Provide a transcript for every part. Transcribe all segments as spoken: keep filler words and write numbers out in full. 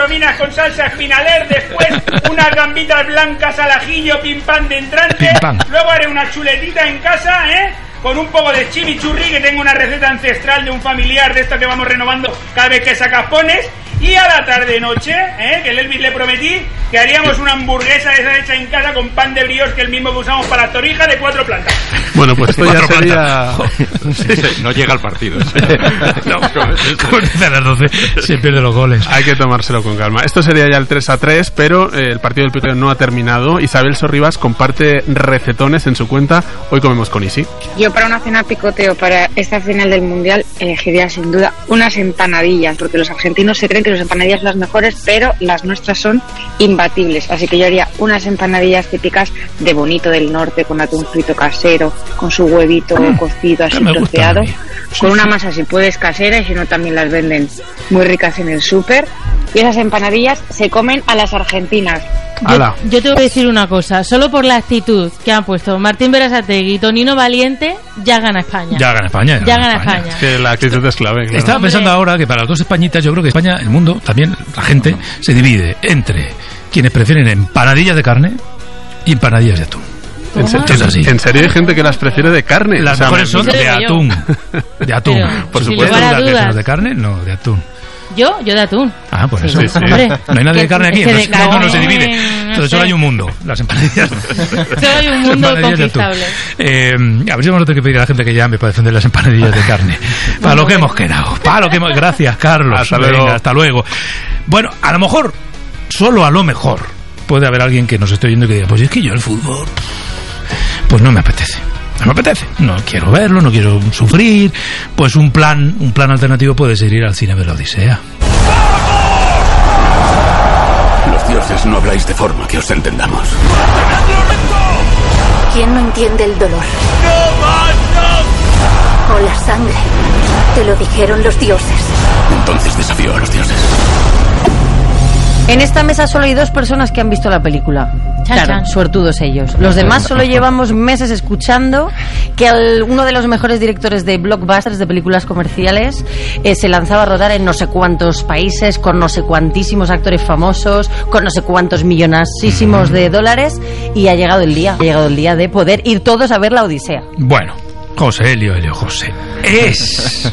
palominas con salsa espinaler, después unas gambitas blancas al ajillo, pim pam de entrante, Pim, pam. luego haré una chuletita en casa, ¿eh? Con un poco de chimichurri, que tengo una receta ancestral de un familiar de esto que vamos renovando cada vez que sacas pones. Y a la tarde-noche, ¿eh? que el Elvis le prometí que haríamos una hamburguesa esa hecha en casa con pan de brioche, que es el mismo que usamos para las torrijas, de cuatro plantas. Bueno, pues esto ya sería... No llega al partido. No, como dice a las doce, se pierde los goles. Hay que tomárselo con calma. Esto sería ya el tres a tres, pero eh, el partido del picoteo no ha terminado. Isabel Sorribas comparte recetones en su cuenta. Hoy comemos con Isi. Yo para una cena picoteo, para esta final del Mundial, elegiría sin duda unas empanadillas, porque los argentinos se creen que las empanadillas son las mejores, pero las nuestras son imbatibles. Así que yo haría unas empanadillas típicas de Bonito del Norte, con atún frito casero, con su huevito mm, cocido así troceado, con una masa si puedes casera, y si no también las venden muy ricas en el súper. Y esas empanadillas se comen a las argentinas. Yo, yo te voy a decir una cosa, solo por la actitud que han puesto Martín Berasategui y Tonino Valiente, ya gana España. Ya gana España. Ya, ya gana España. España. Es que la actitud es clave. Claro. Estaba pensando ahora que para las dos Españitas, yo creo que España, el mundo, también la gente, se divide entre quienes prefieren empanadillas de carne y empanadillas de atún. ¿En, se- es así. ¿En serio hay gente que las prefiere de carne? Las o sea, mejores son de atún. De atún. Pero, por sin supuesto. lugar a dudas. ¿De carne? No, de atún. Yo, yo de atún. Ah, pues sí, eso. Sí, sí. No hay nadie de carne aquí, es que entonces de carne, no, no se divide. Entonces no solo sé. hay un mundo, las empanadillas. Solo hay un mundo conquistable. Eh, a ver si vamos a tener que pedir a la gente que llame para defender las empanadillas de carne. Para lo que hemos quedado. Para lo que hemos... Gracias, Carlos. Hasta Venga, luego. hasta luego. Bueno, a lo mejor, solo a lo mejor, puede haber alguien que nos esté oyendo y que diga, pues es que yo el fútbol, pues no me apetece. No me apetece, no quiero verlo, no quiero sufrir. Pues un plan, un plan alternativo puede ser ir al cine de la Odisea. Los dioses no habláis de forma que os entendamos. ¿Quién no entiende el dolor? O la sangre. Te lo dijeron los dioses. Entonces desafío a los dioses. En esta mesa solo hay dos personas que han visto la película. Chan, Claro, chan. suertudos ellos. Los demás solo llevamos meses escuchando que el- uno de los mejores directores de blockbusters, de películas comerciales, eh, se lanzaba a rodar en no sé cuántos países, con no sé cuantísimos actores famosos, con no sé cuántos millonasísimos de dólares, y ha llegado el día, ha llegado el día de poder ir todos a ver la Odisea. Bueno, José Helio, Helio José, es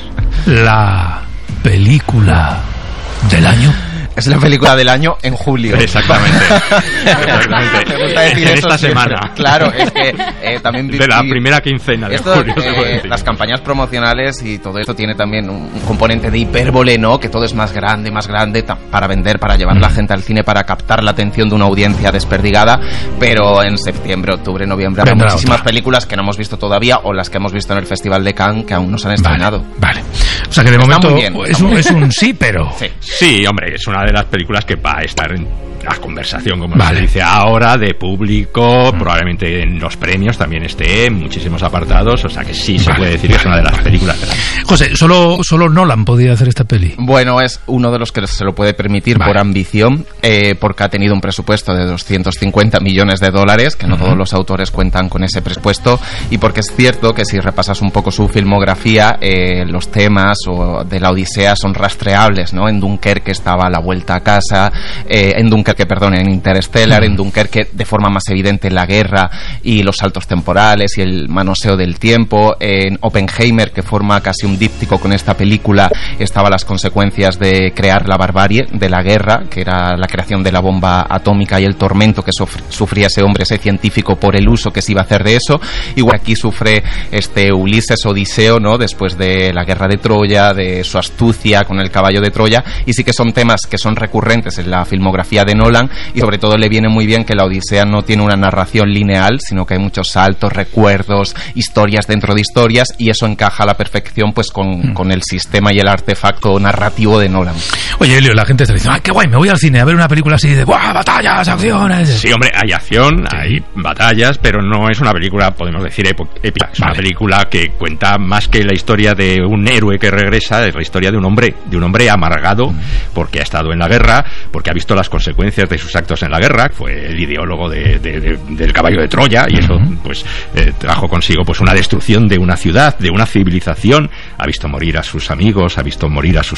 la película del año. Es la película del año en julio. Exactamente. Exactamente. Me gusta decir En eso esta siempre. semana. Claro, es que eh, también... De la primera quincena de esto, julio, se puede eh, decir. las campañas promocionales y todo esto tiene también un, un componente de hipérbole, ¿no? Que todo es más grande, más grande ta- para vender, para llevar la gente al cine, para captar la atención de una audiencia desperdigada. Pero en septiembre, octubre, noviembre habrá Vendrá muchísimas otra. películas que no hemos visto todavía, o las que hemos visto en el Festival de Cannes que aún no se han estrenado. Vale. O sea que de Está momento muy bien, es, está un, muy es un sí, pero... Sí. Sí, hombre, es una de las películas que va a estar en la conversación, como Vale. se dice ahora, de público, probablemente en los premios también esté, en muchísimos apartados, o sea que sí se Vale, puede decir que es una de las películas del año. José, solo, solo Nolan podía hacer esta peli. Bueno, es uno de los que se lo puede permitir Vale. por ambición, eh, porque ha tenido un presupuesto de doscientos cincuenta millones de dólares, que no Ujú. todos los autores cuentan con ese presupuesto, y porque es cierto que si repasas un poco su filmografía, eh, los temas o de la Odisea son rastreables, ¿no? En Dunkerque estaba La vuelta a casa, eh, en Dunkerque, perdón, en Interstellar, Ujú. en Dunkerque de forma más evidente la guerra y los saltos temporales y el manoseo del tiempo, en Oppenheimer, que forma casi un díptico con esta película, estaba las consecuencias de crear la barbarie de la guerra, que era la creación de la bomba atómica y el tormento que sufr- sufría ese hombre, ese científico, por el uso que se iba a hacer de eso. Igual aquí sufre este Ulises Odiseo, ¿no? Después de la guerra de Troya, de su astucia con el caballo de Troya, y sí que son temas que son recurrentes en la filmografía de Nolan, y sobre todo le viene muy bien que la Odisea no tiene una narración lineal, sino que hay muchos saltos, recuerdos, historias dentro de historias, y eso encaja a la perfección pues con, Mm. con el sistema y el artefacto narrativo de Nolan. Oye, Helio, la gente está diciendo, ¡ah, qué guay! Me voy al cine a ver una película así de ¡buah, batallas, acciones! Sí, hombre, hay acción, hay batallas, pero no es una película, podemos decir, épo- épica. Es Vale. una película que cuenta más que la historia de un héroe que regresa, es la historia de un hombre, de un hombre amargado, porque ha estado en la guerra, porque ha visto las consecuencias de sus actos en la guerra, fue el ideólogo de, de- de- del caballo de Troya, y eso pues eh, trajo consigo pues una destrucción de una ciudad, de una civilización, ha visto morir a sus amigos, ha visto morir a sus